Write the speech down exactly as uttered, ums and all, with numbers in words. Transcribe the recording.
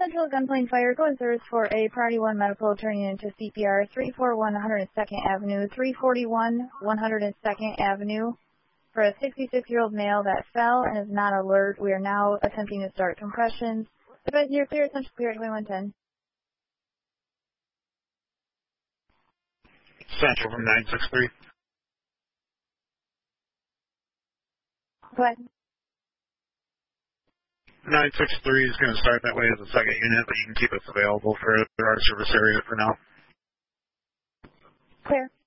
Central gunplane fire. Go in service for a priority one medical turning into C P R. three forty-one one hundred second Avenue. three forty-one one hundred second Avenue. For a sixty-six-year-old male that fell and is not alert, we are now attempting to start compressions. Advise you're clear, Central clear at twenty-one ten. Central from nine six three. Go ahead. nine six three is going to start that way as a second unit, but you can keep us available for our service area for now. Clear.